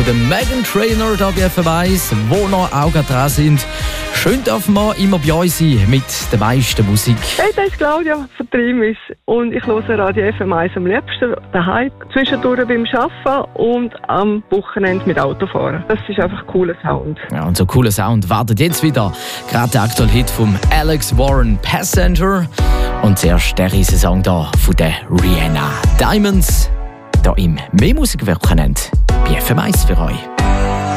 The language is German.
der Meghan Trainor hier bei FM 1, wo noch auch gerade dran sind. Schön dürfen wir immer bei uns sein mit der meisten Musik. Hey, das ist Claudia von Trimis und ich höre Radio FM 1 am liebsten daheim, zwischendurch beim Arbeiten und am Wochenende mit Autofahren. Das ist einfach ein cooler Sound. Ja, und so cooler Sound wartet jetzt wieder. Gerade der aktuelle Hit vom Alex Warren, Passenger. Und zuerst der riesen Song da von der Rihanna. Diamonds, da im Mehr Musikwerk bei FM 1 für euch.